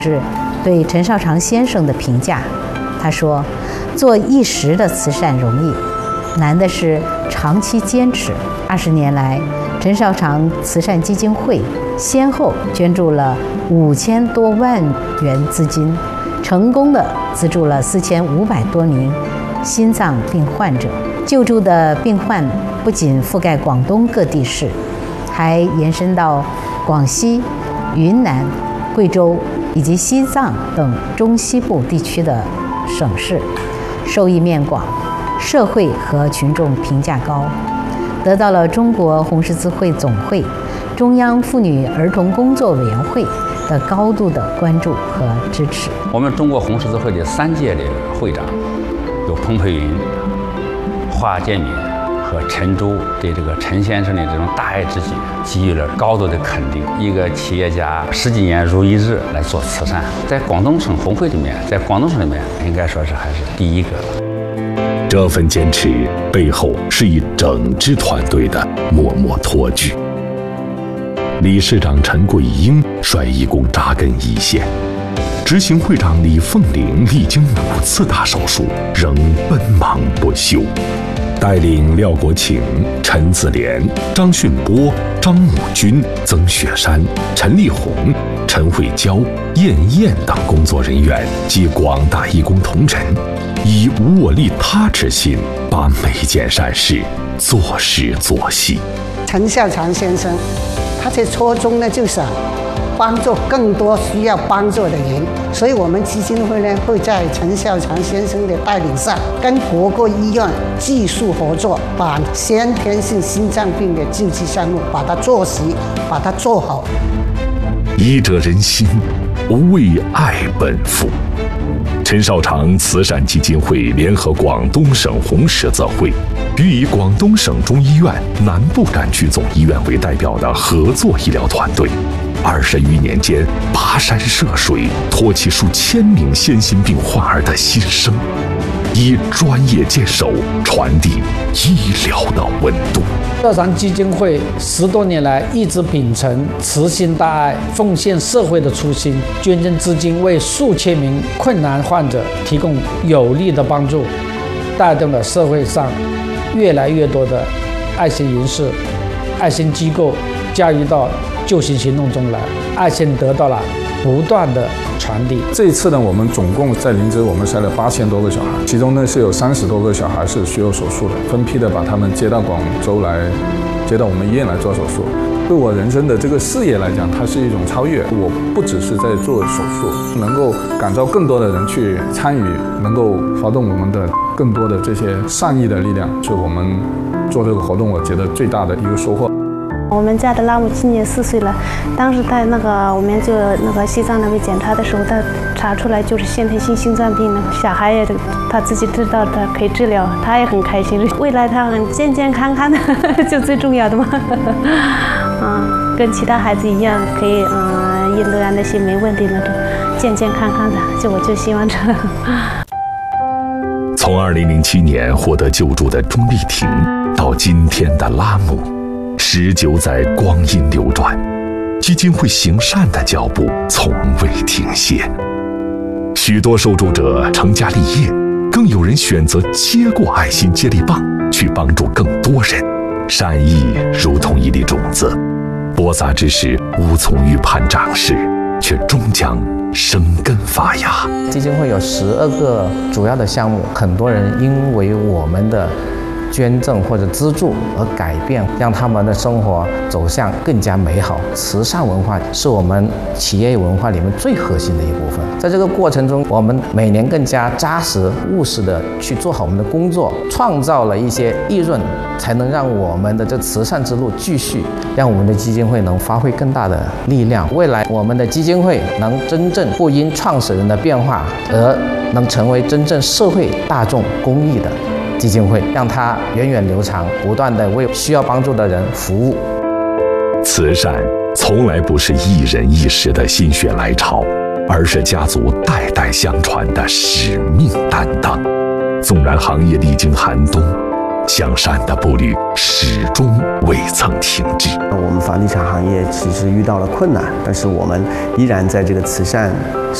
是对陈少常先生的评价。他说：“做一时的慈善容易，难的是长期坚持。20年来，陈少常慈善基金会先后捐助了5000多万元资金，成功的资助了4500多名心脏病患者。救助的病患不仅覆盖广东各地市，还延伸到广西、云南、贵州以及西藏等中西部地区的省市，受益面广，社会和群众评价高，得到了中国红十字会总会、中央妇女儿童工作委员会的高度的关注和支持。 我们中国红十字会的3届的会长有彭培云、华建民和陈珠，对这个陈先生的这种大爱之举给予了高度的肯定。一个企业家10几年如一日来做慈善，在广东省红会里面，在广东省里面应该说是还是第一个。 这份坚持背后是一整支团队的默默托举。理事长陈桂英率义工扎根一线，执行会长李凤玲历经5次大手术，仍奔忙不休。带领廖国庆、陈子莲、张训波、张母军、曾雪山、陈丽红、陈慧娇、燕燕等工作人员及广大义工同仁，以无我利他之心，把每件善事做实做细。 陈少常先生，他的初衷呢，就是帮助更多需要帮助的人，所以我们基金会呢会在陈少常先生的带领下，跟各个医院技术合作，把先天性心脏病的救济项目把它做实，把它做好。 医者仁心，为爱奔赴。陈少常慈善基金会联合广东省红十字会，与以广东省中医院南部展区总医院为代表的合作医疗团队，20余年间跋山涉水，托起数千名先心病患儿的心声，以专业坚守传递医疗的温度。 少常基金会10多年来一直秉承慈心大爱、奉献社会的初心，捐赠资金为数千名困难患者提供有力的帮助，带动了社会上越来越多的爱心人士、爱心机构加入到救心行动中来，爱心得到了不断的传递。 这一次呢，我们总共在林芝我们筛了8000多个小孩，其中呢是有30多个小孩是需要手术的，分批的把他们接到广州来，接到我们医院来做手术。对我人生的这个事业来讲，它是一种超越。我不只是在做手术，能够感召更多的人去参与，能够发动我们的更多的这些善意的力量，是我们做这个活动我觉得最大的一个收获。 我们家的拉姆今年4岁了，当时在我们就西藏那边检查的时候，他查出来就是先天性心脏病了。小孩也他自己知道的可以治疗，他也很开心。未来他很健健康康的，就最重要的嘛。跟其他孩子一样，可以印度安那些没问题那种，健健康康的，我就希望这。 从2007年获得救助的钟丽婷，到今天的拉姆。19载光阴流转，基金会行善的脚步从未停歇。许多受助者成家立业，更有人选择接过爱心接力棒，去帮助更多人。善意如同一粒种子，播撒之时无从预判长势，却终将生根发芽。 基金会有12个主要的项目，很多人因为我们的捐赠或者资助而改变，让他们的生活走向更加美好。慈善文化是我们企业文化里面最核心的一部分。在这个过程中，我们每年更加扎实务实的去做好我们的工作，创造了一些利润，才能让我们的这慈善之路继续，让我们的基金会能发挥更大的力量。未来我们的基金会能真正不因创始人的变化而能成为真正社会大众公益的基金会，让它源远流长，不断地为需要帮助的人服务。 慈善从来不是一人一时的心血来潮，而是家族代代相传的使命担当。纵然行业历经寒冬， 向善的步履始终未曾停止。 我们房地产行业其实遇到了困难，但是我们依然在这个慈善